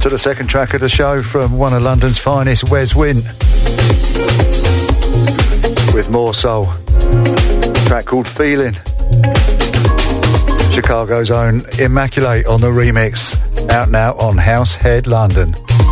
To the second track of the show from one of London's finest, Wes Wynn, with More Soul. A track called Feeling. Chicago's own Immaculate on the remix. Out now on Househead London.